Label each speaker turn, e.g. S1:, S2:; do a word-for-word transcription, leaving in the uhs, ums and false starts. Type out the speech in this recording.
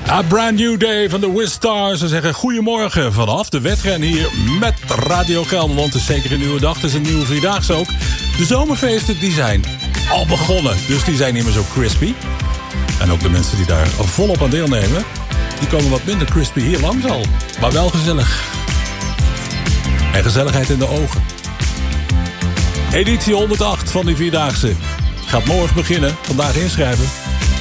S1: A brand new day van de Wistars. Ze zeggen goedemorgen vanaf de wedren hier met Radio Gelderland. Het is zeker een nieuwe dag, het is een nieuwe vierdaagse ook. De zomerfeesten die zijn al begonnen, dus die zijn niet meer zo crispy. En ook de mensen die daar volop aan deelnemen, die komen wat minder crispy hier langs al. Maar wel gezellig. En gezelligheid in de ogen. Editie honderdacht van die vierdaagse gaat morgen beginnen. Vandaag inschrijven.